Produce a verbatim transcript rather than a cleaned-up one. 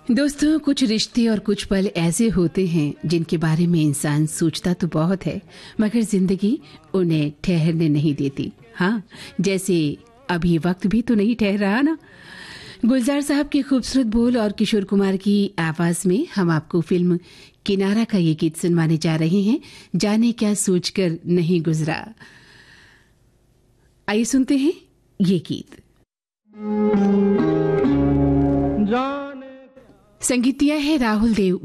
दोस्तों, कुछ रिश्ते और कुछ पल ऐसे होते हैं जिनके बारे में इंसान सोचता तो बहुत है, मगर जिंदगी उन्हें ठहरने नहीं देती। हाँ, जैसे अभी वक्त भी तो नहीं ठहर रहा ना। गुलजार साहब के खूबसूरत बोल और किशोर कुमार की आवाज में हम आपको फिल्म किनारा का ये गीत सुनवाने जा रहे हैं, जाने क्या सोचकर नहीं गुजरा। आइए सुनते हैं ये गीत। संगीतिया है राहुल देव।